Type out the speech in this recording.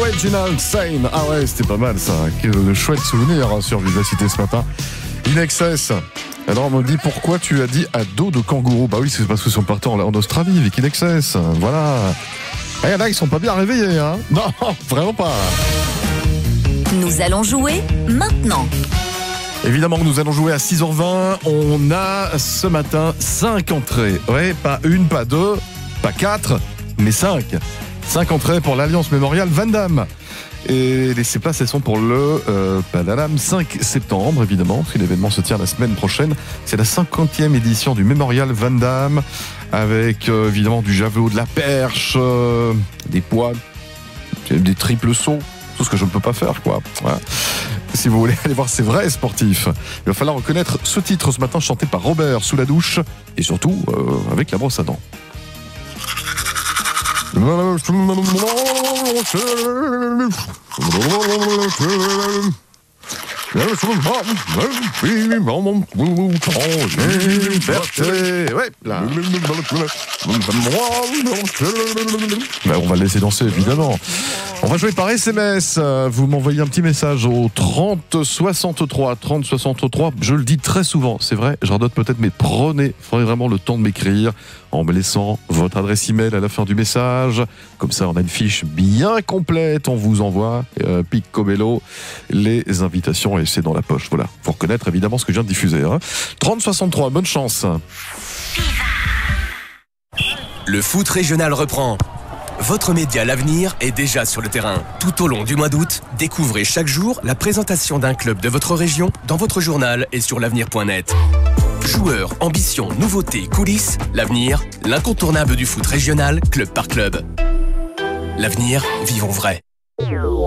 Original Sane. Ah ouais, c'était pas mal ça. Quel chouette souvenir sur Vivacité ce matin. InXS. Alors on me dit pourquoi tu as dit à dos de kangourou. Bah oui, c'est parce que sont partis en Australie avec InXS. Voilà. Et là, ils sont pas bien réveillés, hein. Non, vraiment pas. Nous allons jouer maintenant. Évidemment que nous allons jouer à 6h20. On a ce matin 5 entrées. Ouais, pas une, pas deux, pas 4, mais 5. 5 entrées pour l'Alliance Mémorial Van Damme. Et ces places, elles sont pour le 5 septembre, évidemment, parce que l'événement se tient la semaine prochaine. C'est la 50e édition du Mémorial Van Damme, avec évidemment du javelot, de la perche, des poids, des triples sauts, tout ce que je ne peux pas faire, quoi. Voilà. Si vous voulez aller voir ces vrais sportifs, il va falloir reconnaître ce titre ce matin chanté par Robert sous la douche, et surtout avec la brosse à dents. Ouais, là. Ben, on va le laisser danser, évidemment. On va jouer par SMS. Vous m'envoyez un petit message au 3063. 3063, je le dis très souvent, c'est vrai, je radote peut-être, mais prenez vraiment le temps de m'écrire en me laissant votre adresse email à la fin du message. Comme ça, on a une fiche bien complète. On vous envoie, picobello, les invitations et c'est dans la poche. Voilà, faut reconnaître évidemment ce que je viens de diffuser. 3063, bonne chance. Le foot régional reprend. Votre média L'Avenir est déjà sur le terrain. Tout au long du mois d'août, découvrez chaque jour la présentation d'un club de votre région dans votre journal et sur l'avenir.net. Joueurs, ambitions, nouveautés, coulisses, L'Avenir, l'incontournable du foot régional, club par club. L'Avenir, vivons vrai.